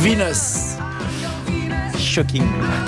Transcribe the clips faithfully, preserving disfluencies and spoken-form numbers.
Venus. Shocking.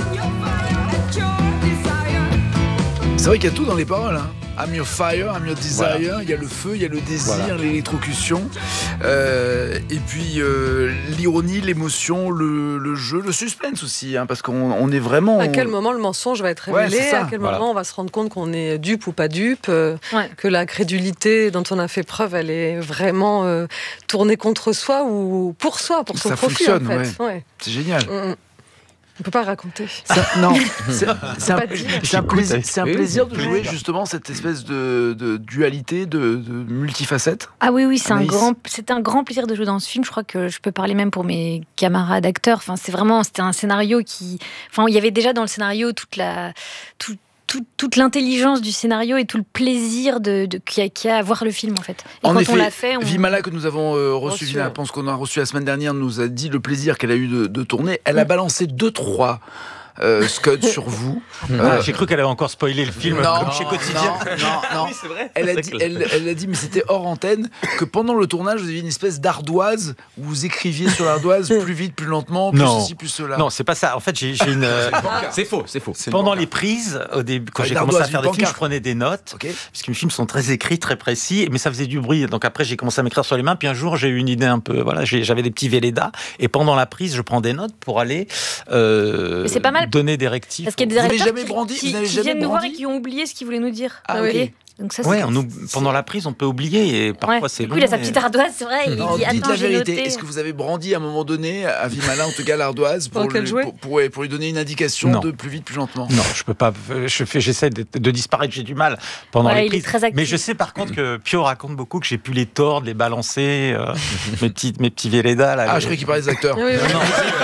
C'est vrai qu'il y a tout dans les paroles, hein. I'm your fire, I'm your desire. Voilà. Il y a le feu, il y a le désir, voilà. L'électrocution. Euh, et puis euh, l'ironie, l'émotion, le, le jeu, le suspense aussi, hein, parce qu'on on est vraiment. À quel moment le mensonge va être révélé, ouais, à quel voilà. moment on va se rendre compte qu'on est dupe ou pas dupe, euh, ouais. que la crédulité dont on a fait preuve, elle est vraiment euh, tournée contre soi ou pour soi, pour son ça profit en fait. Ouais. Ouais. C'est génial. Mmh. On ne peut pas raconter. Ça, non, c'est, c'est, un, c'est, un, plaisir, c'est un plaisir de jouer justement cette espèce de, de dualité, de, de multifacette. Ah oui, oui, c'est un, grand, c'est un grand plaisir de jouer dans ce film. Je crois que je peux parler même pour mes camarades acteurs. Enfin, c'est vraiment, c'était un scénario qui... Enfin, il y avait déjà dans le scénario toute la... Toute, Toute, toute l'intelligence du scénario et tout le plaisir de, de, qu'il, y a, qu'il y a à voir le film en fait. Et en quand effet, on l'a fait, on... Vimala que nous avons euh, reçu, je pense qu'on a reçu la semaine dernière, nous a dit le plaisir qu'elle a eu de, de tourner. Elle a balancé deux trois euh, scuds sur vous. Euh, ah, j'ai cru qu'elle avait encore spoilé le film non, comme chez Quotidien. Non, non, non. Oui, c'est vrai. Elle a c'est dit, elle, elle a dit, mais c'était hors antenne, que pendant le tournage, vous aviez une espèce d'ardoise où vous écriviez sur l'ardoise plus vite, plus lentement, plus non. ceci, plus cela. Non, c'est pas ça. En fait, j'ai, j'ai une. Euh... c'est faux, c'est faux. C'est pendant les prises, au début, quand ah, j'ai commencé à faire des films, je prenais des notes, okay. Parce que mes films sont très écrits, très précis, mais ça faisait du bruit. Donc après, j'ai commencé à m'écrire sur les mains. Puis un jour, j'ai eu une idée un peu. Voilà, j'ai, j'avais des petits Velleda, et pendant la prise, je prends des notes pour aller euh, c'est pas mal. donner des rectifs. Parce qu'il y a des directeurs jamais qui, brandi, qui, qui viennent nous voir et qui ont oublié ce qu'ils voulaient nous dire. Ah oui. Okay. Donc ça, ouais, c'est... on, pendant la prise, on peut oublier et parfois ouais. c'est long. Du coup, il a sa petite ardoise, c'est vrai. Il non, dit, dites attends, la j'ai vérité. noté. Est-ce que vous avez brandi à un moment donné, à Vimala, en tout cas l'ardoise, pour, pour, lui, pour, pour, pour lui donner une indication non. de plus vite, plus lentement? Non, je peux pas. Je fais, j'essaie de, de disparaître. J'ai du mal pendant ouais, les prises. Mais je sais par contre que Pio raconte beaucoup que j'ai pu les tordre, les balancer, euh, mes petits, mes petits Velleda là. Ah, les... je croyais qu'il parlait des acteurs. Oui, oui. Non,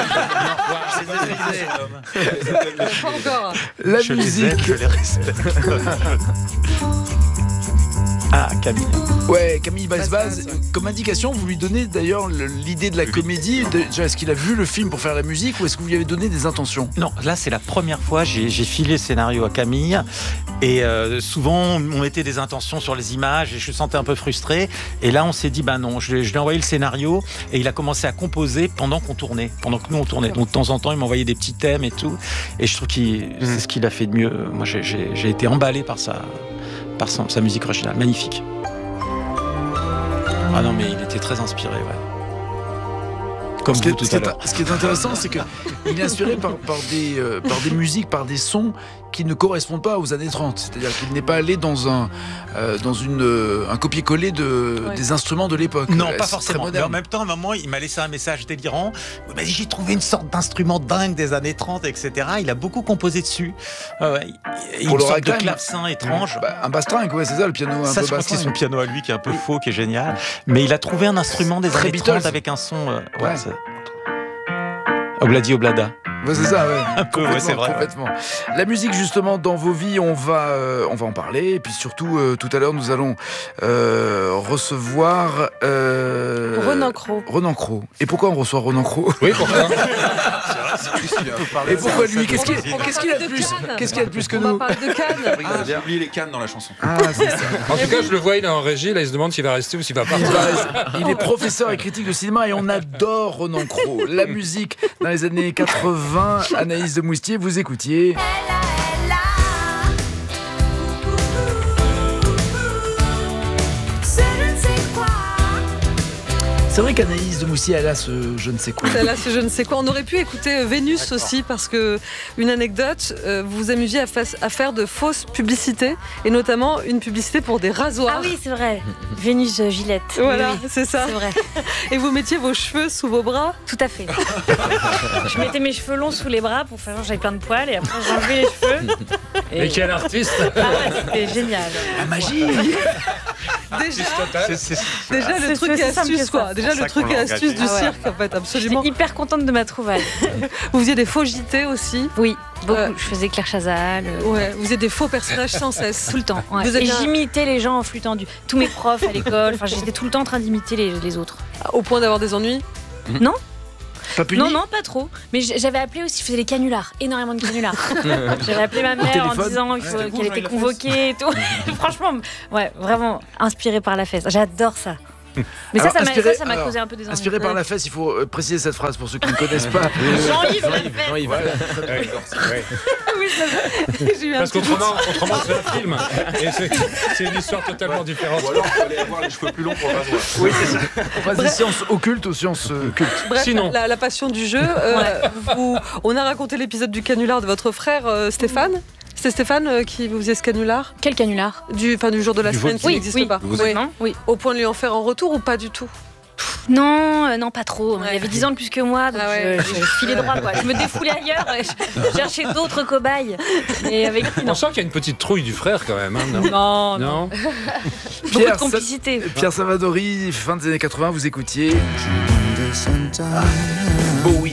non, pas encore. La je musique. Les aime, je les respecte. Ah, Camille. Ouais, Camille Basbaz. Comme indication, vous lui donnez d'ailleurs l'idée de la comédie. Déjà, est-ce qu'il a vu le film pour faire la musique ou est-ce que vous lui avez donné des intentions? Non, là c'est la première fois. J'ai, j'ai filé le scénario à Camille et euh, souvent on mettait des intentions sur les images et je me sentais un peu frustré. Et là on s'est dit, bah non, je, je lui ai envoyé le scénario et il a commencé à composer pendant qu'on tournait, pendant que nous on tournait. Donc de temps en temps il m'envoyait des petits thèmes et tout. Et je trouve que c'est ce qu'il a fait de mieux. Moi j'ai, j'ai, j'ai été emballé par ça. Par son, sa musique originale, magnifique. Ah non, mais il était très inspiré, ouais. Comme vous tout à l'heure. Ce qui est intéressant, c'est qu'il est inspiré par, par, des, euh, par des musiques, par des sons qui ne correspondent pas aux années trente. C'est-à-dire qu'il n'est pas allé dans un, euh, dans une, euh, un copier-coller de, ouais. des instruments de l'époque. Non, pas forcément. Mais en même temps, à un moment, il m'a laissé un message délirant. Il m'a dit, j'ai trouvé une sorte d'instrument dingue des années trente, et cetera. Il a beaucoup composé dessus. Euh, ouais. Pour une sorte de clavecin étrange. Bah, un bastringue, ouais, c'est ça, le piano un ça, peu je pense que c'est son piano à lui qui est un peu faux, qui est génial. Mais il a trouvé un instrument des années trente avec un son... Euh, ouais, ouais. C'est... Obladi Oblada. Ouais, c'est ça, ouais. Un peu, ouais, c'est vrai. Complètement. Ouais. La musique, justement, dans vos vies, on va, euh, on va en parler. Et puis surtout, euh, tout à l'heure, nous allons euh, recevoir euh, Renan Cros. Renan Cros. Et pourquoi on reçoit Renan Cros? Oui, pourquoi? Et pourquoi lui? Qu'est-ce qu'il, qu'est-ce qu'il a de plus? Qu'est-ce qu'il a de plus que nous? On va parler de Cannes. Ah, j'ai oublié les Cannes dans la chanson. Ah, c'est ça. En tout cas, je le vois, il est en régie. Là, il se demande s'il va rester ou s'il va partir. Il, il est professeur et critique de cinéma et on adore Renan Cros. La musique dans les années quatre-vingts. Anaïs de Moustier, vous écoutiez. C'est vrai qu'Anaïs de Moustier, elle a ce je ne sais quoi. Elle a ce je ne sais quoi. On aurait pu écouter Vénus D'accord. aussi, parce que, une anecdote, euh, vous vous amusiez à, fa- à faire de fausses publicités, et notamment une publicité pour des rasoirs. Ah oui, c'est vrai. Vénus euh, Gillette. Voilà, oui, oui. c'est ça. C'est vrai. Et vous mettiez vos cheveux sous vos bras? Tout à fait. Je mettais mes cheveux longs sous les bras pour faire genre j'avais plein de poils, et après j'enlevais les cheveux. Et... Mais quel artiste! Ah ouais, c'était génial. La magie! Déjà, c'est, c'est, c'est, déjà le c'est, truc c'est, et c'est astuce, quoi. Déjà le truc et astuce du ah ouais. cirque, en fait, absolument. J'étais hyper contente de ma trouvaille. Vous faisiez des faux J T aussi? Oui, beaucoup. Euh, je faisais Claire Chazal. Euh... Ouais, vous faisiez des faux personnages sans cesse. Tout le temps. Ouais. Vous et bien... j'imitais les gens en flux tendu. Tous mes profs à l'école, enfin, j'étais tout le temps en train d'imiter les, les autres. Au point d'avoir des ennuis? Non. Pas puni? Non, non, pas trop. Mais j'avais appelé aussi, je faisais les canulars, énormément de canulars. J'avais appelé ma mère en disant qu'il faut, qu'elle était convoquée et tout. Franchement, ouais, vraiment inspirée par la fesse. J'adore ça. Mais Alors, ça, ça m'a, inspiré- ça, ça m'a alors, causé un peu des envies. Inspiré par Ouais. la fesse, il faut euh, préciser cette phrase pour ceux qui ne connaissent pas. Jean-Yves l'a fait. Jean-Yves. Voilà. Ouais, ouais. Oui, je l'avais- j'ai eu un Parce petit qu'autrement, autrement c'est un film. Et c'est, c'est une histoire totalement différente. Ou alors, il fallait avoir les cheveux plus longs pour pas se voir. Oui, c'est ça. On passe des sciences occultes aux sciences euh, cultes. Bref, Sinon. la, la passion du jeu. euh, vous- on a raconté l'épisode du canular de votre frère euh, Stéphane. C'était Stéphane euh, qui vous faisait ce canular Quel canular? du, enfin, du jour de la Du semaine vol- qui Oui, n'existe oui. pas. Vous Oui. Non, oui. Au point de lui en faire en retour ou pas du tout? Non, euh, non, pas trop. Ouais. Il avait dix ans de plus que moi, donc Ah ouais. je, je filais droit. Quoi. Je me défoulais ailleurs, et je, je cherchais d'autres cobayes. Et avec lui, On non. sent qu'il y a une petite trouille du frère quand même. Hein, non, Non, non. non. Beaucoup Pierre, de complicité. Sa- Pierre Savadori, fin des années quatre-vingts, vous écoutiez Bowie.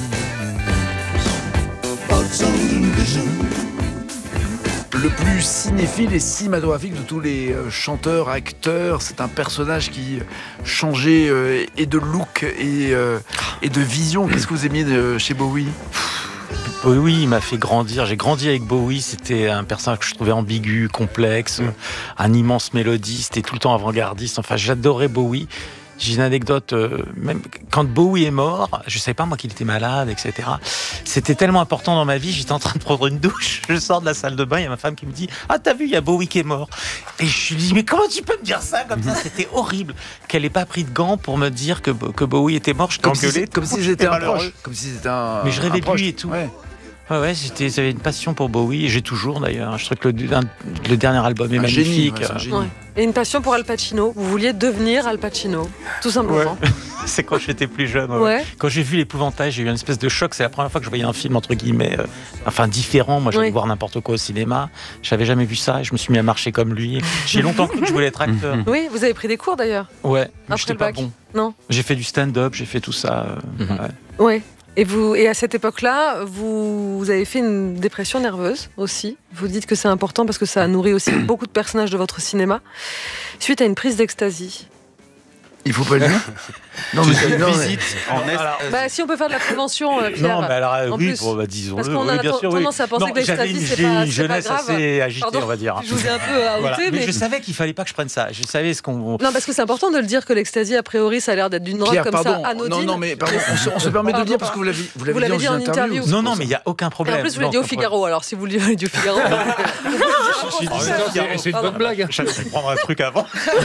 Le plus cinéphile et cinématographique de tous les euh, chanteurs, acteurs, c'est un personnage qui changeait euh, et de look et, euh, et de vision. Qu'est-ce que vous aimiez de, chez Bowie? Bowie, il m'a fait grandir. J'ai grandi avec Bowie. C'était un personnage que je trouvais ambigu, complexe, Mm. un immense mélodiste et tout le temps avant-gardiste. Enfin, j'adorais Bowie. J'ai une anecdote, euh, même quand Bowie est mort, je savais pas moi qu'il était malade, et cetera. C'était tellement important dans ma vie, j'étais en train de prendre une douche, je sors de la salle de bain, il y a ma femme qui me dit « Ah, t'as vu, il y a Bowie qui est mort !» Et je lui dis « Mais comment tu peux me dire ça comme ça ?» C'était horrible qu'elle ait pas pris de gants pour me dire que, que Bowie était mort. Je Comme si, t'engueulais, comme si j'étais c'était un malheureux. proche. Comme si c'était un. Mais je rêvais un de proche. lui et tout. Ouais. Ouais, ouais, j'étais, j'avais une passion pour Bowie, et j'ai toujours d'ailleurs. Je trouve que le, un- le dernier album est Un magnifique. génie, ouais, c'est un génie. Ouais. Et une passion pour Al Pacino. Vous vouliez devenir Al Pacino, tout simplement. C'est quand j'étais plus jeune. ouais. Ouais. Quand j'ai vu l'épouvantail, j'ai eu une espèce de choc. C'est la première fois que je voyais un film entre guillemets, euh, enfin différent. Moi, j'allais Oui. voir n'importe quoi au cinéma. J'avais jamais vu ça et je me suis mis à marcher comme lui. J'ai longtemps cru que je voulais être acteur. Oui, vous avez pris des cours d'ailleurs. Ouais, mais Après j'étais le pas bac. bon. Non. J'ai fait du stand-up, j'ai fait tout ça. euh, Mhm. ouais. Ouais. Et, vous, et à cette époque-là, vous, vous avez fait une dépression nerveuse aussi. Vous dites que c'est important parce que ça a nourri aussi beaucoup de personnages de votre cinéma. Suite à une prise d'ecstasy. Il faut pas le dire. Non, J'ai mais fait c'est une non, visite en Est. Alors, euh, Bah, si on peut faire de la prévention, euh, Pierre. non, mais alors, euh, en oui, plus, bon, bah, disons-le. parce qu'on a oui, bien sûr, oui. tendance à penser Non, que j'avais l'ecstasy, une, c'est j'ai pas- une c'est jeunesse pas grave. assez agitée, Pardon, on va dire. Je vous ai un peu outé, Voilà. Mais, mais... je savais qu'il fallait pas que je prenne ça. Je savais ce qu'on. Non, parce que c'est important de le dire que l'ecstasy, a priori, ça a l'air d'être d'une drogue Pierre, comme pardon. ça, anodine. Non, non, mais pardon, on se, on se permet de le dire parce que vous l'avez, vous l'avez Vous l'avez dit, dit dans en une interview. interview. c'est Non, pour non, ça. mais il y a aucun Et problème. en plus, vous l'avez Non, dit au aucun Figaro, alors si vous le dites au Figaro. problème. J'ai dit En même ça, temps, Figaro. c'est, c'est une Pardon. bonne blague. J'allais prendre un truc avant.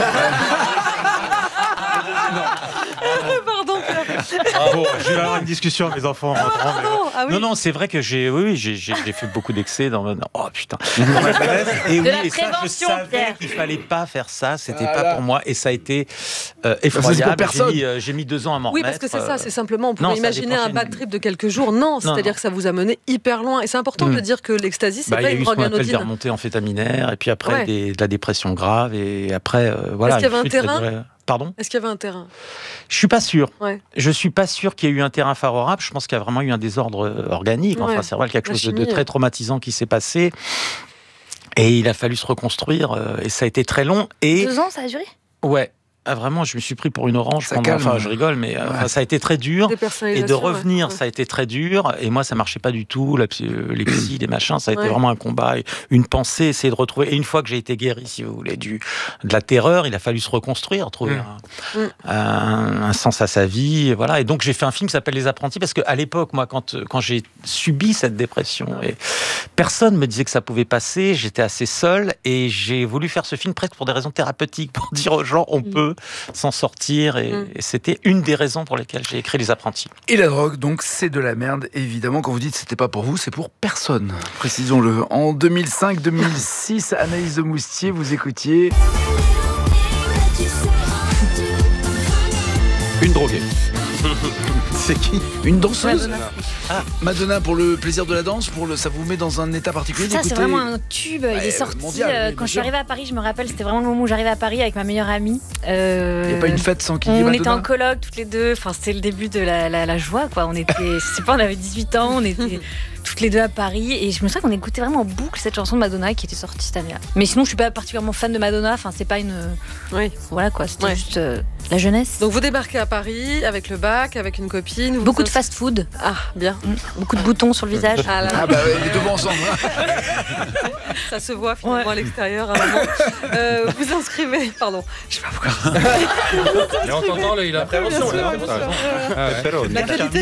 Pardon, Pierre. Bon, je vais avoir une discussion avec mes enfants en rentrant. mais- Pardon. Ah oui. Non, non, c'est vrai que j'ai, oui, oui, j'ai, j'ai j'ai fait beaucoup d'excès dans ma... Oh putain. Dans ma jeunesse. Et oui, la et ça, je prévention, savais Pierre. qu'il fallait pas faire ça. C'était Voilà. pas pour moi, et ça a été euh, c'est pour effroyable. personne. J'ai mis, euh, j'ai mis deux ans à m'en Oui, remettre. parce que c'est ça, euh, c'est simplement, on non, pourrait ça imaginer un déclenchait bad une- trip de quelques jours. Non, c'est-à-dire non. que ça vous a mené hyper loin. Et c'est important Mm. de dire que l'ecstasy, c'est Bah, il pas y a une eu ce drogue qu'on appelle des anodine. remontées amphétaminaires, et puis après Ouais. des, de la dépression grave, et après, euh, voilà. Est-ce qu'il y avait une un chute qui a terrain duré- Pardon. Est-ce qu'il y avait un terrain? Je suis pas sûr. Ouais. Je suis pas sûr qu'il y ait eu un terrain favorable. Je pense qu'il y a vraiment eu un désordre euh, organique. Enfin, Ouais. c'est vrai quelque La chose de- de chimie, très ouais. traumatisant qui s'est passé. Et il a fallu se reconstruire. euh, Et ça a été très long. Et Deux ans, ça a duré? ouais, ah, vraiment, je me suis pris pour une orange. Ça pendant- calme. Enfin, je rigole, mais euh, enfin, ça a été très dur. Et Dépersonnalisation, de revenir, ouais. ça a été très dur. Et moi, ça marchait pas du tout. La psy- euh, les psys, les machins, ça a été Ouais. vraiment un combat, une pensée, essayer de retrouver. Et une fois que j'ai été guéri, si vous voulez, du, de la terreur, il a fallu se reconstruire, trouver Mmh. un, Mmh. un- un sens à sa vie. Et voilà. Et donc, j'ai fait un film qui s'appelle Les Apprentis, parce qu'à l'époque, moi, quand, quand j'ai subi cette dépression, et personne me disait que ça pouvait passer, j'étais assez seul, et j'ai voulu faire ce film presque pour des raisons thérapeutiques, pour dire aux gens, on Mmh. peut s'en sortir. Et, Mmh. et c'était une des raisons pour lesquelles j'ai écrit Les Apprentis. Et la drogue, donc, c'est de la merde. Évidemment, quand vous dites c'était pas pour vous, c'est pour personne. Précisons-le. En deux mille cinq deux mille six, Anaïs de Moustier, vous écoutiez. Une droguée. C'est qui? Une danseuse? Madonna. Ah, Madonna, pour le plaisir de la danse, pour le, ça vous met dans un état particulier Ça, c'est d'écouter- vraiment un tube. Il Ouais, est sorti mondial, euh, oui, bien quand je suis sûr. arrivée à Paris. Je me rappelle, c'était vraiment le moment où j'arrivais à Paris avec ma meilleure amie. Euh, Il n'y a pas une fête sans qu'il y ait On Madonna était en coloc toutes les deux. Enfin, c'était le début de la, la, la joie, quoi. On était, je sais pas, on avait dix-huit ans. On était toutes les deux à Paris et je me souviens qu'on écoutait vraiment en boucle cette chanson de Madonna qui était sortie cette année-là. Mais sinon, je suis pas particulièrement fan de Madonna. Enfin, c'est pas une. Oui. Voilà quoi, c'était Ouais. juste euh, la jeunesse. Donc vous débarquez à Paris avec le bac, avec une copine. vous Beaucoup de ins- fast-food, Ah, bien. beaucoup de boutons sur le visage. Ah là là, Ah bah ouais, les deux vont ensemble. hein. ça se voit finalement Ouais. à l'extérieur à un moment. Euh, vous inscrivez, pardon, je sais pas pourquoi. Et on t'entend, là, il a La prévention, Bien sûr, la bien prévention. sûr. Ah ouais. Però, La qualité